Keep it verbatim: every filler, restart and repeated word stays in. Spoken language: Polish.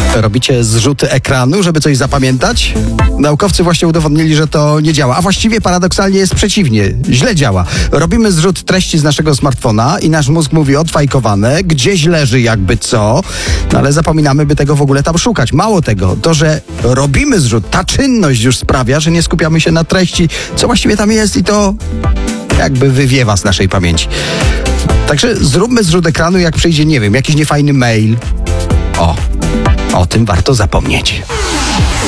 Robicie zrzuty ekranu, żeby coś zapamiętać? Naukowcy właśnie udowodnili, że to nie działa, a właściwie paradoksalnie jest przeciwnie, źle działa. Robimy zrzut treści z naszego smartfona i nasz mózg mówi odfajkowane, gdzieś leży jakby co, no ale zapominamy, by tego w ogóle tam szukać. Mało tego, to, że robimy zrzut, ta czynność już sprawia, że nie skupiamy się na treści, co właściwie tam jest i to jakby wywiewa z naszej pamięci. Także zróbmy zrzut ekranu, jak przyjdzie, nie wiem, jakiś niefajny mail. O, o tym warto zapomnieć.